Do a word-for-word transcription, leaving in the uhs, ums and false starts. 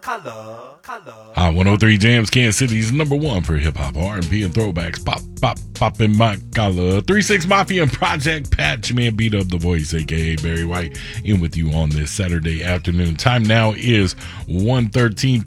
Uh, one oh three Jams, Kansas City's number one for hip-hop, R and B, and throwbacks. Pop, pop, pop in my collar. three six Mafia and Project Patch, man, beat up the voice, a k a. Barry White, in with you on this Saturday afternoon. Time now is one thirteen.